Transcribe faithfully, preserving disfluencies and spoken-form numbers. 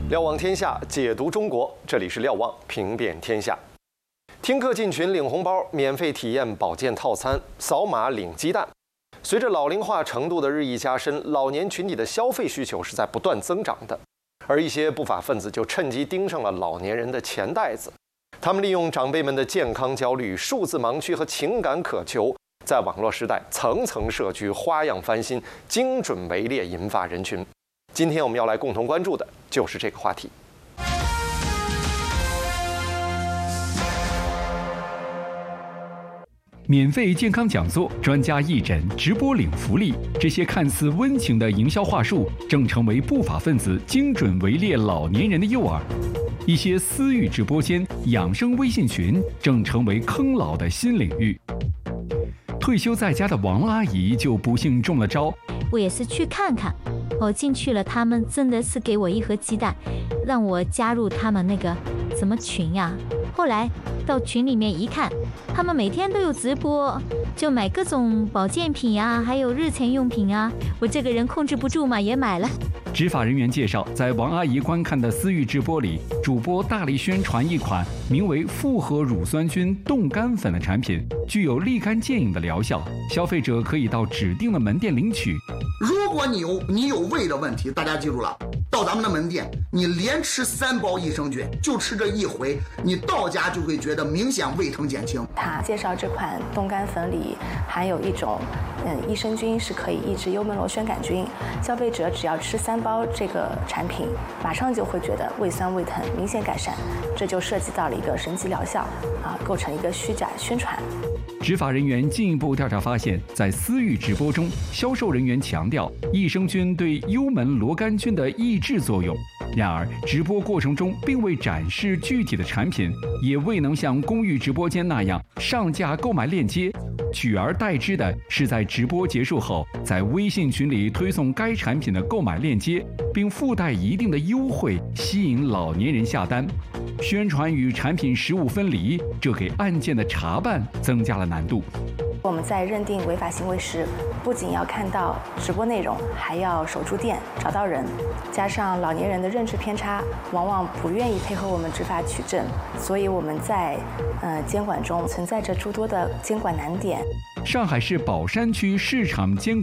瞭望天下，解读中国，这里是瞭望，评辨天下。听课进群领红包，免费体验保健套餐，扫码领鸡蛋。随着老龄化程度的日益加深，老年群体的消费需求是在不断增长的，而一些不法分子就趁机盯上了老年人的钱袋子。他们利用长辈们的健康焦虑、数字盲区和情感渴求，在网络时代层层设局，花样翻新，精准围猎，引发人群。今天我们要来共同关注的就是这个话题。 免费健康讲座、专家义诊、直播领福利，这些看似温情的营销话术，正成为不法分子精准围猎老年人的诱饵。一些私域直播间、养生微信群正成为坑老的新领域。退休在家的王阿姨就不幸中了招。 我也是去看看，我进去了，他们真的是给我一盒鸡蛋，让我加入他们那个什么群呀、啊。后来到群里面一看，他们每天都有直播，就买各种保健品啊，还有日常用品啊。我这个人控制不住嘛，也买了。 执法人员介绍，在王阿姨观看的私域直播里，主播大力宣传一款名为复合乳酸菌冻干粉的产品，具有立竿见影的疗效，消费者可以到指定的门店领取。 如果你有你有胃的问题，大家记住了，到咱们的门店，你连吃三包益生菌，就吃这一回，你到家就会觉得明显胃疼减轻。 他介绍这款冻干粉里含有一种嗯益生菌，是可以抑制幽门螺旋杆菌，消费者只要吃三包这个产品，马上就会觉得胃酸胃疼明显改善，这就涉及到了一个神奇疗效啊，构成一个虚假宣传。 执法人员进一步调查发现，在私域直播中，销售人员强调益生菌对幽门螺杆菌的抑制作用。然而，直播过程中并未展示具体的产品，也未能像公寓直播间那样上架购买链接，取而代之的是在直播结束后，在微信群里推送该产品的购买链接，并附带一定的优惠，吸引老年人下单。宣传与产品实物分离，这给案件的查办增加了难度。 我们在认定违法行为时，不仅要看到直播内容，还要守住店，找到人。加上老年人的认知偏差，往往不愿意配合我们执法取证，所以我们在呃监管中存在着诸多的监管难点。 上海市宝山区市场监管